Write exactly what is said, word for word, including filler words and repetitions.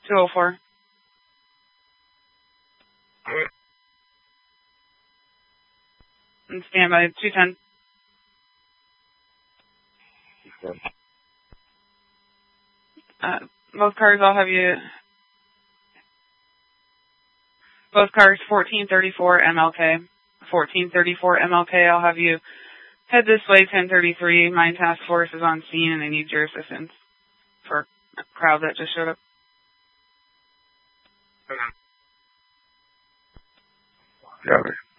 two oh four. And stand by two ten. Uh, both cars, I'll have you. Both cars, fourteen thirty-four M L K. fourteen thirty-four M L K, I'll have you head this way, ten thirty-three. My task force is on scene and I need your assistance for a crowd that just showed up. Got it.